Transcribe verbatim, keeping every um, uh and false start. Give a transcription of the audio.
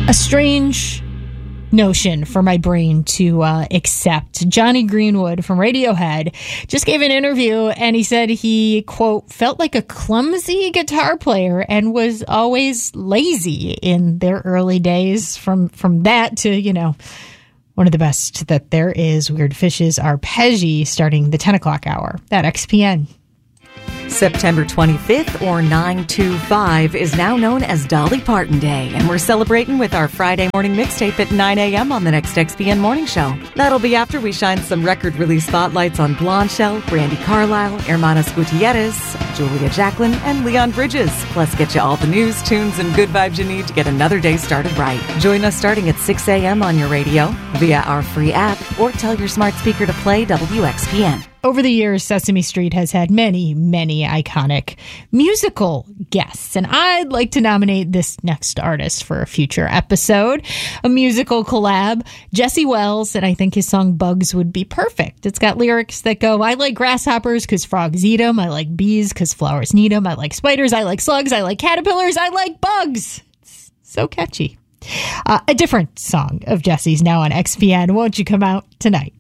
A strange notion for my brain to uh, accept. Johnny Greenwood from Radiohead just gave an interview and he said he, quote, felt like a clumsy guitar player and was always lazy in their early days. From, from that to, you know, one of the best that there is, Weird Fish's Arpeggi, starting the ten o'clock hour at X P N. September twenty-fifth, or nine two five, is now known as Dolly Parton Day, and we're celebrating with our Friday morning mixtape at nine a.m. on the next X P N Morning Show. That'll be after we shine some record release spotlights on Blonde Shell, Brandi Carlile, Hermanos Gutierrez, Julia Jacqueline, and Leon Bridges. Plus, get you all the news, tunes, and good vibes you need to get another day started right. Join us starting at six a.m. on your radio, via our free app, or tell your smart speaker to play W X P N. Over the years, Sesame Street has had many, many iconic musical guests, and I'd like to nominate this next artist for a future episode. A musical collab, Jesse Wells, and I think his song Bugs would be perfect. It's got lyrics that go, I like grasshoppers because frogs eat them, I like bees because flowers need them, I like spiders, I like slugs, I like caterpillars, I like bugs. It's so catchy. Uh, a different song of Jesse's now on X P N. Won't you come out tonight?